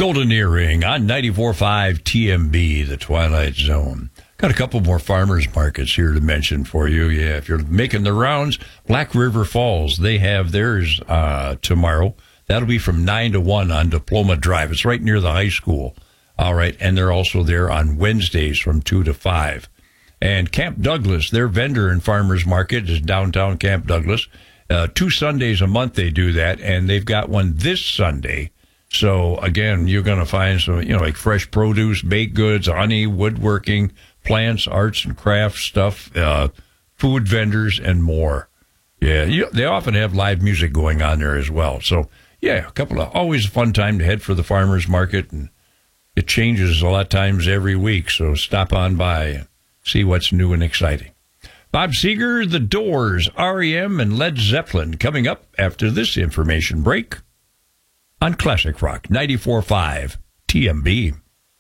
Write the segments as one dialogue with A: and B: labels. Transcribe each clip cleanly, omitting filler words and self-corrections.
A: Golden Earring on 94.5 TMB, the Twilight Zone. Got a couple more farmers markets here to mention for you. Yeah, if you're making the rounds, Black River Falls, they have theirs tomorrow. That'll be from 9 to 1 on Diploma Drive. It's right near the high school. All right, and they're also there on Wednesdays from 2 to 5. And Camp Douglas, their vendor and farmers market is downtown Camp Douglas. 2 Sundays a month they do that, and they've got one this Sunday. So, again, you're going to find some, like fresh produce, baked goods, honey, woodworking, plants, arts and crafts stuff, food vendors, and more. Yeah, they often have live music going on there as well. So, yeah, always a fun time to head for the farmers market, and it changes a lot of times every week. So stop on by and see what's new and exciting. Bob Seger, The Doors, REM, and Led Zeppelin coming up after this information break on Classic Rock 94.5 TMB.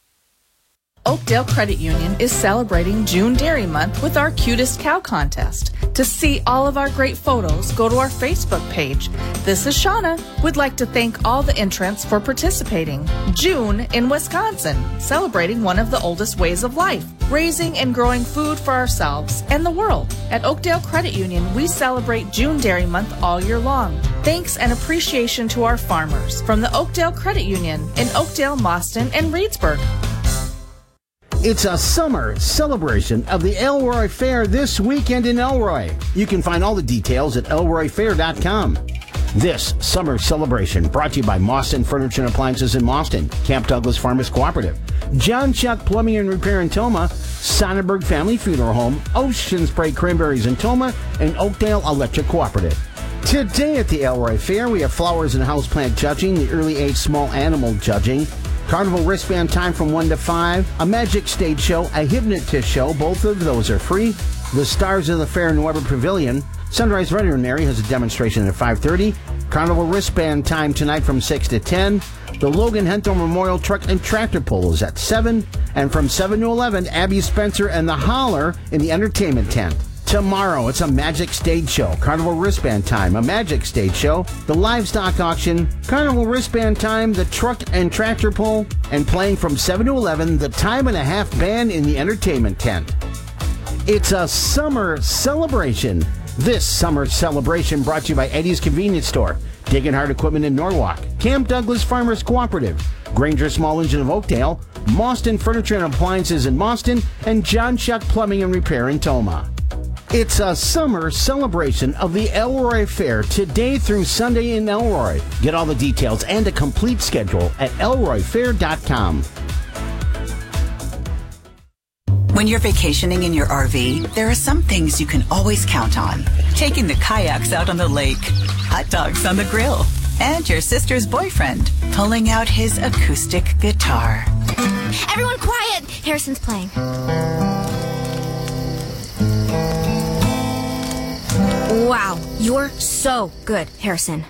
B: Oakdale Credit Union is celebrating June Dairy Month with our Cutest Cow Contest. To see all of our great photos, go to our Facebook page. This is Shauna. We'd like to thank all the entrants for participating. June in Wisconsin, celebrating one of the oldest ways of life, raising and growing food for ourselves and the world. At Oakdale Credit Union, we celebrate June Dairy Month all year long. Thanks and appreciation to our farmers from the Oakdale Credit Union in Oakdale, Mauston, and Reedsburg.
C: It's a summer celebration of the Elroy Fair this weekend in Elroy. You can find all the details at elroyfair.com. This summer celebration brought to you by Mauston Furniture and Appliances in Mauston, Camp Douglas Farmers Cooperative, John Shuck Plumbing and Repair in Toma, Sonnenberg Family Funeral Home, Ocean Spray Cranberries in Toma, and Oakdale Electric Cooperative. Today at the Elroy Fair, we have flowers and houseplant judging, the early age small animal judging, Carnival wristband time from 1 to 5, a magic stage show, a hypnotist show. Both of those are free. The stars of the fair in Weber Pavilion. Sunrise Veterinary has a demonstration at 5:30. Carnival wristband time tonight from 6 to 10. The Logan Hento Memorial Truck and Tractor Pull is at 7. And from 7 to 11, Abby Spencer and the Holler in the entertainment tent. Tomorrow, it's a magic stage show, Carnival wristband time, a magic stage show, the livestock auction, Carnival wristband time, the truck and tractor pull, and playing from 7 to 11, the Time and a Half band in the entertainment tent. It's a summer celebration. This summer celebration brought to you by Eddie's Convenience Store, Diggin' Hard Equipment in Norwalk, Camp Douglas Farmers Cooperative, Granger Small Engine of Oakdale, Mauston Furniture and Appliances in Mauston, and John Shuck Plumbing and Repair in Toma. It's a summer celebration of the Elroy Fair today through Sunday in Elroy. Get all the details and a complete schedule at elroyfair.com.
D: When you're vacationing in your RV, there are some things you can always count on. Taking the kayaks out on the lake, hot dogs on the grill, and your sister's boyfriend pulling out his acoustic guitar.
E: Everyone quiet! Harrison's playing. Wow, you're so good, Harrison.